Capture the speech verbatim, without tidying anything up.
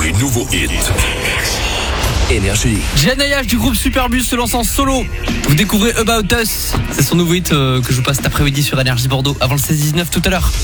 les nouveaux hits. Énergie. Janayage du groupe Superbus se lance en solo. Vous découvrez About Us. C'est son nouveau hit euh, que je vous passe cet après-midi sur Énergie Bordeaux avant le seize dix-neuf tout à l'heure.